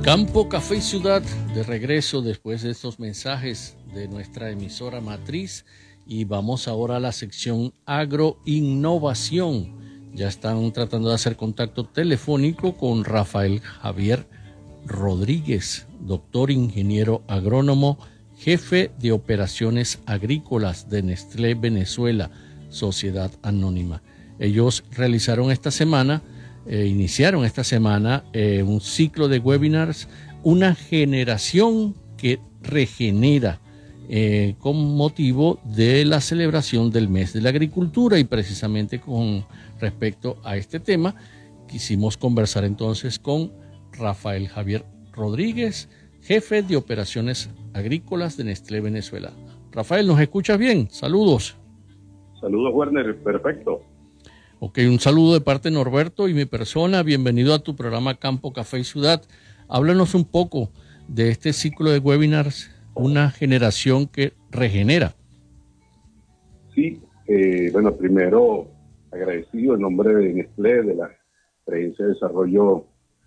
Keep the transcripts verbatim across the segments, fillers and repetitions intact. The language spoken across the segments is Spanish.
Campo, Café y Ciudad, de regreso después de estos mensajes de nuestra emisora matriz, y vamos ahora a la sección Agroinnovación. Ya están tratando de hacer contacto telefónico con Rafael Javier Rodríguez, doctor ingeniero agrónomo, jefe de operaciones agrícolas de Nestlé Venezuela, Sociedad Anónima. Ellos realizaron esta semana Eh, iniciaron esta semana eh, un ciclo de webinars, una generación que regenera, eh, con motivo de la celebración del mes de la agricultura, y precisamente con respecto a este tema quisimos conversar entonces con Rafael Javier Rodríguez, jefe de operaciones agrícolas de Nestlé Venezuela. Rafael, ¿nos escuchas bien? Saludos. Saludos, Werner, perfecto. Ok, un saludo de parte de Norberto y mi persona. Bienvenido a tu programa Campo, Café y Ciudad. Háblanos un poco de este ciclo de webinars, una generación que regenera. Sí, eh, bueno, primero agradecido en nombre de Nestlé, de la Gerencia de Desarrollo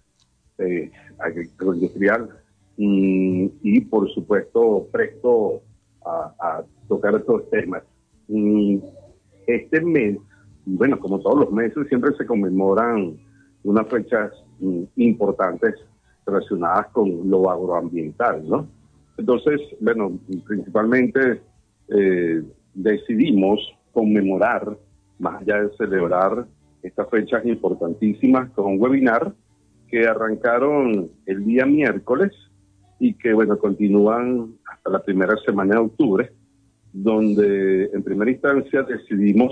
eh, Agroindustrial, y, y por supuesto presto a, a tocar estos temas. Y este mes, bueno, como todos los meses, siempre se conmemoran unas fechas mm, importantes relacionadas con lo agroambiental, ¿no? Entonces, bueno, principalmente eh, decidimos conmemorar, más allá de celebrar estas fechas importantísimas, con un webinar que arrancaron el día miércoles y que, bueno, continúan hasta la primera semana de octubre, donde en primera instancia decidimos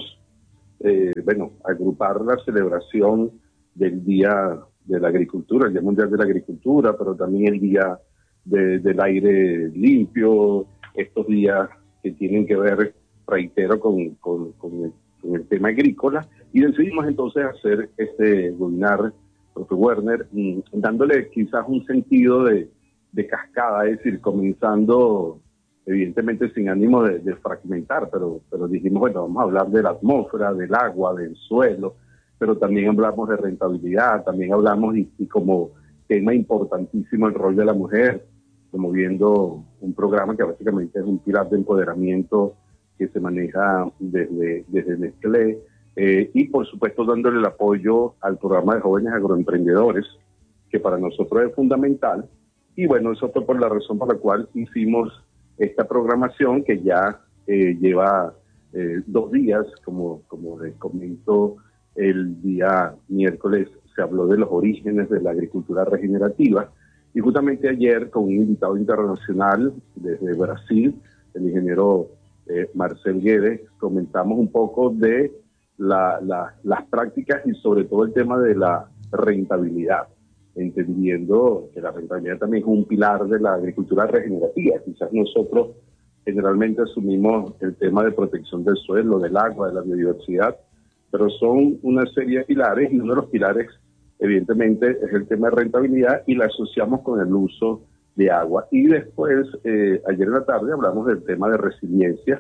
Eh, bueno, agrupar la celebración del Día de la Agricultura, el Día Mundial de la Agricultura, pero también el Día de, del Aire Limpio, estos días que tienen que ver, reitero, con, con, con, el, con el tema agrícola, y decidimos entonces hacer este webinar, doctor Werner, dándole quizás un sentido de, de cascada, es decir, comenzando evidentemente sin ánimo de, de fragmentar, pero, pero dijimos, bueno, vamos a hablar de la atmósfera, del agua, del suelo, pero también hablamos de rentabilidad, también hablamos, y, y como tema importantísimo, el rol de la mujer, promoviendo un programa que básicamente es un pilar de empoderamiento que se maneja desde, desde Nestlé, eh, y por supuesto dándole el apoyo al programa de jóvenes agroemprendedores, que para nosotros es fundamental, y bueno, eso fue por la razón por la cual hicimos esta programación que ya eh, lleva eh, dos días, como, como les comento, el día miércoles se habló de los orígenes de la agricultura regenerativa, y justamente ayer con un invitado internacional desde Brasil, el ingeniero eh, Marcel Guedes, comentamos un poco de la, la, las prácticas y sobre todo el tema de la rentabilidad, entendiendo que la rentabilidad también es un pilar de la agricultura regenerativa. Quizás nosotros generalmente asumimos el tema de protección del suelo, del agua, de la biodiversidad, pero son una serie de pilares, y uno de los pilares evidentemente es el tema de rentabilidad, y la asociamos con el uso de agua. Y después, eh, ayer en la tarde hablamos del tema de resiliencia,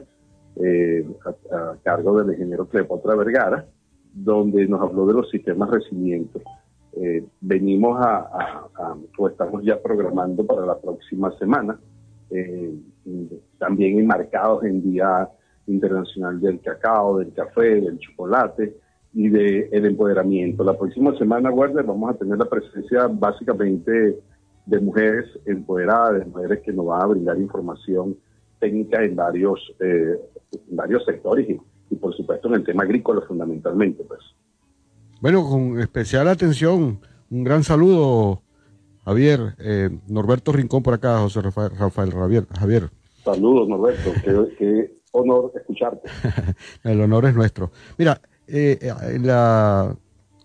eh, a, a cargo del ingeniero Cleopatra Vergara, donde nos habló de los sistemas resilientes. Eh, venimos a, a, a, o estamos ya programando para la próxima semana, eh, también enmarcados en Día Internacional del Cacao, del Café, del Chocolate y del empoderamiento. La próxima semana, Werner, vamos a tener la presencia básicamente de mujeres empoderadas, de mujeres que nos van a brindar información técnica en varios, eh, en varios sectores, y, y por supuesto en el tema agrícola fundamentalmente, pues. Bueno, con especial atención, un gran saludo, Javier, eh, Norberto Rincón por acá, José Rafael, Rafael Javier. Javier. Saludos, Norberto, qué, qué honor escucharte. El honor es nuestro. Mira, eh, en la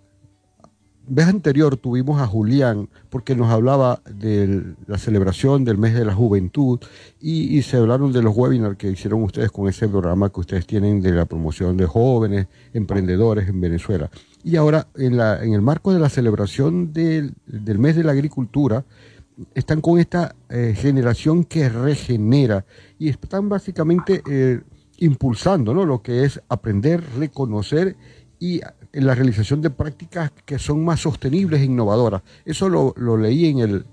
vez anterior tuvimos a Julián, porque nos hablaba de la celebración del mes de la juventud, y, y se hablaron de los webinars que hicieron ustedes con ese programa que ustedes tienen de la promoción de jóvenes emprendedores en Venezuela. Y ahora, en, la, en el marco de la celebración del, del mes de la agricultura, están con esta eh, generación que regenera, y están básicamente eh, impulsando, ¿no?, lo que es aprender, reconocer y en la realización de prácticas que son más sostenibles e innovadoras. Eso lo, lo leí en el,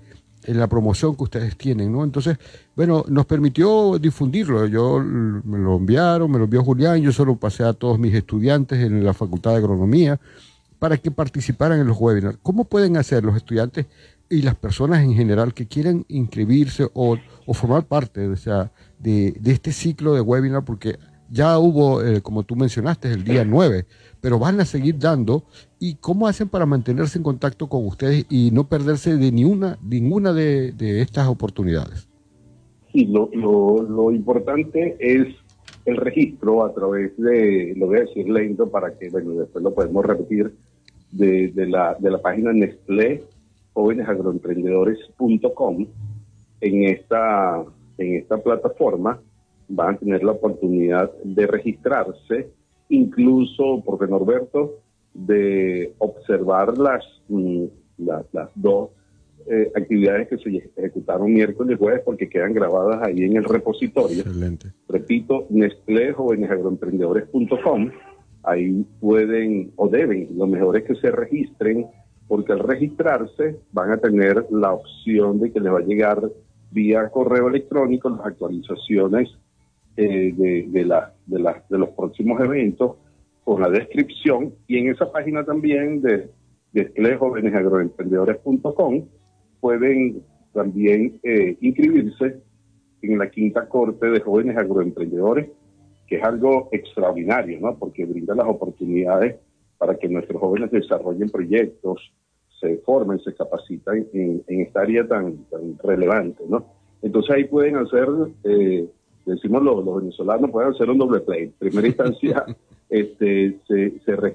en la promoción que ustedes tienen, ¿no? Entonces, bueno, nos permitió difundirlo. Yo me lo enviaron, me lo envió Julián, yo solo pasé a todos mis estudiantes en la Facultad de Agronomía para que participaran en los webinars. ¿Cómo pueden hacer los estudiantes y las personas en general que quieren inscribirse o, o formar parte, o sea, de, de este ciclo de webinar? Porque ya hubo, eh, como tú mencionaste, el día nueve, pero van a seguir dando. ¿Y cómo hacen para mantenerse en contacto con ustedes y no perderse de ni una, ninguna de, de estas oportunidades? Sí, lo, lo, lo importante es el registro a través de, lo voy a decir lento para que, bueno, después lo podemos repetir, de, de, la, de la página Nestlé jóvenes agroemprendedores punto com. En esta, en esta plataforma van a tener la oportunidad de registrarse, incluso, porque Norberto, de observar las, las, las dos eh, actividades que se ejecutaron miércoles y jueves, porque quedan grabadas ahí en el repositorio. Excelente. Repito, Nestlé jóvenes agroemprendedores punto com. Ahí pueden o deben, lo mejor es que se registren, porque al registrarse van a tener la opción de que les va a llegar vía correo electrónico las actualizaciones eh, de, de, la, de, la, de los próximos eventos con la descripción, y en esa página también de Nestlé jóvenes agroemprendedores punto com pueden también eh, inscribirse en la quinta corte de jóvenes agroemprendedores, que es algo extraordinario, ¿no? Porque brinda las oportunidades para que nuestros jóvenes desarrollen proyectos, se formen, se capacitan en, en esta área tan, tan relevante, ¿no? Entonces ahí pueden hacer, eh, decimos los, los venezolanos, pueden hacer un doble play. En primera instancia, este, se, se